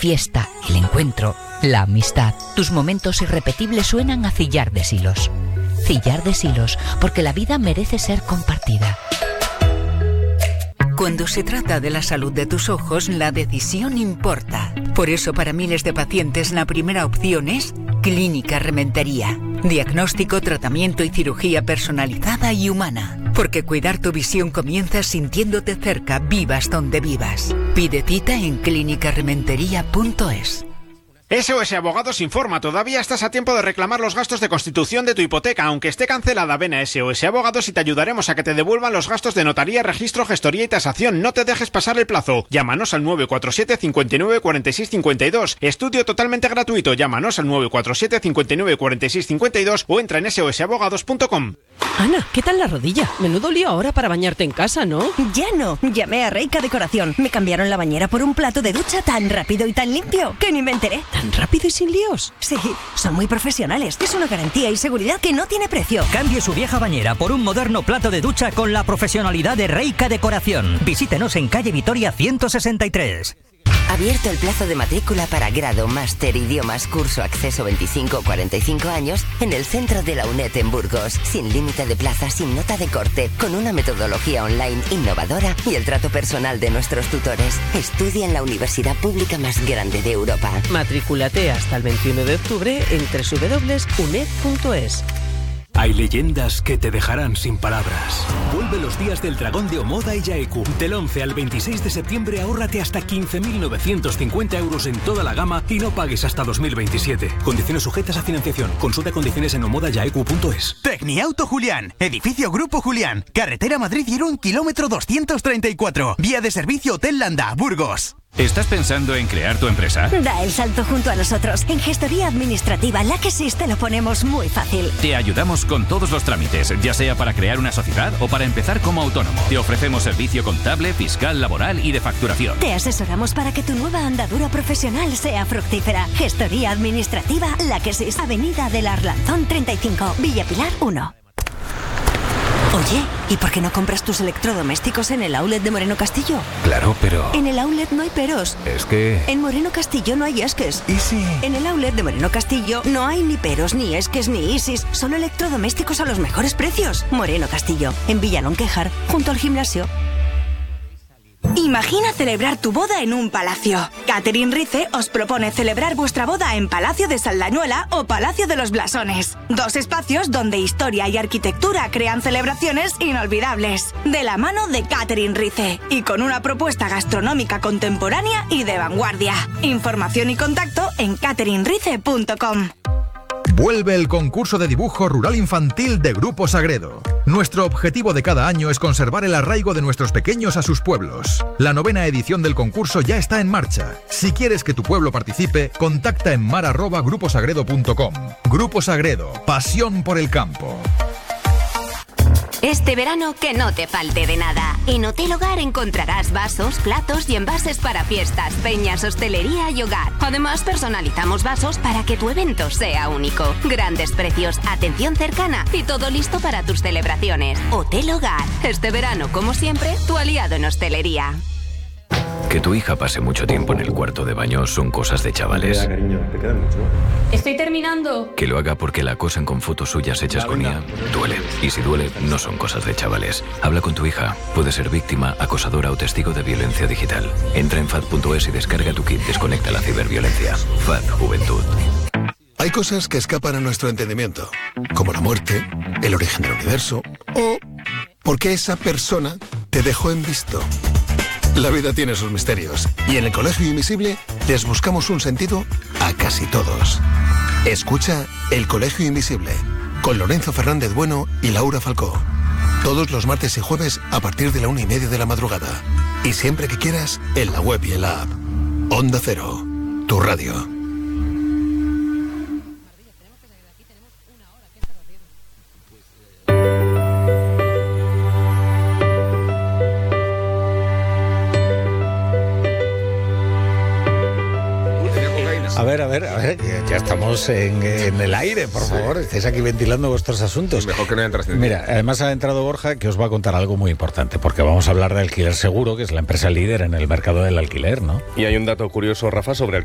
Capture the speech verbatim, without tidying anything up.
fiesta, el encuentro, la amistad. Tus momentos irrepetibles suenan a Cillar de Silos. Cillar de Silos, porque la vida merece ser compartida. Cuando se trata de la salud de tus ojos, la decisión importa. Por eso, para miles de pacientes, la primera opción es Clínica Rementería. Diagnóstico, tratamiento y cirugía personalizada y humana. Porque cuidar tu visión comienza sintiéndote cerca, vivas donde vivas. Pide cita en clínica rementería punto es. S O S Abogados informa, todavía estás a tiempo de reclamar los gastos de constitución de tu hipoteca. Aunque esté cancelada, ven a S O S Abogados y te ayudaremos a que te devuelvan los gastos de notaría, registro, gestoría y tasación. No te dejes pasar el plazo. Llámanos al nueve cuatro siete, cinco nueve, cuatro seis cinco dos. Estudio totalmente gratuito. Llámanos al nueve cuatro siete, cinco nueve, cuatro seis cinco dos o entra en S O S abogados punto com. Ana, ¿qué tal la rodilla? Menudo lío ahora para bañarte en casa, ¿no? Ya no. Llamé a Reika Decoración. Me cambiaron la bañera por un plato de ducha tan rápido y tan limpio que ni me enteré. ¿Tan rápido y sin líos? Sí, son muy profesionales. Es una garantía y seguridad que no tiene precio. Cambie su vieja bañera por un moderno plato de ducha con la profesionalidad de Reika Decoración. Visítenos en calle Vitoria ciento sesenta y tres. Abierto el plazo de matrícula para grado, máster, idiomas, curso, acceso veinticinco o cuarenta y cinco años en el centro de la UNED en Burgos. Sin límite de plazas, sin nota de corte, con una metodología online innovadora y el trato personal de nuestros tutores. Estudia en la universidad pública más grande de Europa. Matrículate hasta el veintiuno de octubre en doble u doble u doble u punto uned punto es. Hay leyendas que te dejarán sin palabras. Vuelve los días del dragón de Omoda y Yaeku. Del once al veintiséis de septiembre ahórrate hasta quince mil novecientos cincuenta euros en toda la gama y no pagues hasta dos mil veintisiete. Condiciones sujetas a financiación. Consulta condiciones en omoda yaeku punto es. Tecniauto Julián. Edificio Grupo Julián. Carretera Madrid-Irún, kilómetro doscientos treinta y cuatro. Vía de servicio Hotel Landa, Burgos. ¿Estás pensando en crear tu empresa? Da el salto junto a nosotros. En Gestoría Administrativa La que Sys te lo ponemos muy fácil. Te ayudamos con todos los trámites, ya sea para crear una sociedad o para empezar como autónomo. Te ofrecemos servicio contable, fiscal, laboral y de facturación. Te asesoramos para que tu nueva andadura profesional sea fructífera. Gestoría Administrativa La que Sys, Avenida del Arlanzón treinta y cinco, Villa Pilar uno. Oye, ¿y por qué no compras tus electrodomésticos en el outlet de Moreno Castillo? Claro, pero... En el outlet no hay peros. Es que... En Moreno Castillo no hay esques. ¿Y si...? En el outlet de Moreno Castillo no hay ni peros, ni esques, ni isis. Solo electrodomésticos a los mejores precios. Moreno Castillo, en Villalonquejar, junto al gimnasio. Imagina celebrar tu boda en un palacio. Catherine Rice os propone celebrar vuestra boda en Palacio de Saldañuela o Palacio de los Blasones. Dos espacios donde historia y arquitectura crean celebraciones inolvidables. De la mano de Catherine Rice y con una propuesta gastronómica contemporánea y de vanguardia. Información y contacto en catherine rice punto com. Vuelve el concurso de dibujo rural infantil de Grupo Sagredo. Nuestro objetivo de cada año es conservar el arraigo de nuestros pequeños a sus pueblos. La novena edición del concurso ya está en marcha. Si quieres que tu pueblo participe, contacta en mar arroba grupo sagredo punto com. Grupo Sagredo, pasión por el campo. Este verano que no te falte de nada. En Hotel Hogar encontrarás vasos, platos y envases para fiestas, peñas, hostelería y hogar. Además, personalizamos vasos para que tu evento sea único. Grandes precios, atención cercana y todo listo para tus celebraciones. Hotel Hogar. Este verano, como siempre, tu aliado en hostelería. Que tu hija pase mucho tiempo en el cuarto de baño son cosas de chavales. Ya, cariño, te queda mucho. Estoy terminando. Que lo haga porque la acosan con fotos suyas hechas con I A, duele. Y si duele, no son cosas de chavales. Habla con tu hija. Puede ser víctima, acosadora o testigo de violencia digital. Entra en fad punto es y descarga tu kit Desconecta la ciberviolencia. F A D Juventud. Hay cosas que escapan a nuestro entendimiento, como la muerte, el origen del universo o por qué esa persona te dejó en visto. La vida tiene sus misterios y en el Colegio Invisible les buscamos un sentido a casi todos. Escucha El Colegio Invisible con Lorenzo Fernández Bueno y Laura Falcó. Todos los martes y jueves a partir de la una y media de la madrugada. Y siempre que quieras, en la web y en la app. Onda Cero, tu radio. A ver, a ver, a ver, ya estamos en, en el aire, por favor, estáis aquí ventilando vuestros asuntos. Mejor que no haya trascendido. Mira, además ha entrado Borja, que os va a contar algo muy importante, porque vamos a hablar de Alquiler Seguro, que es la empresa líder en el mercado del alquiler, ¿no? Y hay un dato curioso, Rafa, sobre